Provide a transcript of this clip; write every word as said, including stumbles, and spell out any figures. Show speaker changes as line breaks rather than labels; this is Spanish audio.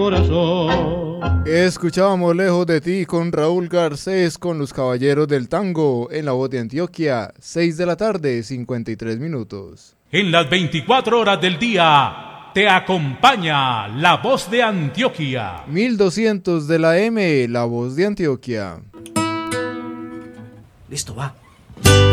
corazón.
Escuchábamos Lejos de ti con Raúl Garcés con Los Caballeros del Tango en La Voz de Antioquia, seis de la tarde, cincuenta y tres minutos.
En las veinticuatro horas del día te acompaña La Voz de Antioquia.
mil doscientos de la M, La Voz de Antioquia.
Listo, va.